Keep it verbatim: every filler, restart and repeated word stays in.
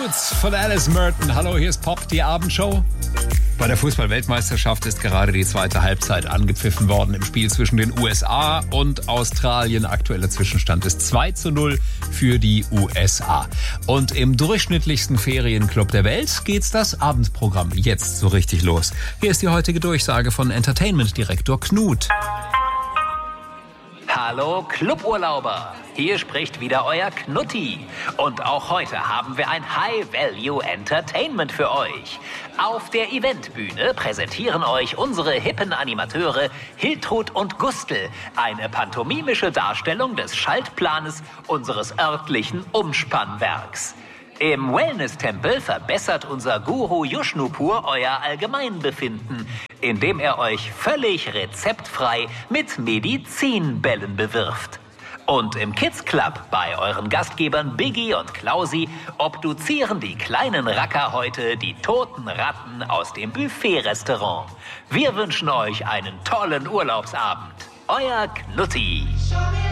Words von Alice Merton. Hallo, hier ist Pop, die Abendshow. Bei der Fußball-Weltmeisterschaft ist gerade die zweite Halbzeit angepfiffen worden im Spiel zwischen den U S A und Australien. Aktueller Zwischenstand ist zwei zu null für die U S A. Und im durchschnittlichsten Ferienclub der Welt geht's das Abendprogramm jetzt so richtig los. Hier ist die heutige Durchsage von Entertainment-Direktor Knut. Hallo Cluburlauber, hier spricht wieder euer Knutti. Und auch heute haben wir ein High-Value-Entertainment für euch. Auf der Eventbühne präsentieren euch unsere hippen Animateure Hiltrud und Gustl eine pantomimische Darstellung des Schaltplanes unseres örtlichen Umspannwerks. Im Wellness-Tempel verbessert unser Guru Yushnupur euer Allgemeinbefinden, indem er euch völlig rezeptfrei mit Medizinbällen bewirft. Und im Kids Club bei euren Gastgebern Biggie und Klausi obduzieren die kleinen Racker heute die toten Ratten aus dem Buffet-Restaurant. Wir wünschen euch einen tollen Urlaubsabend. Euer Knutti.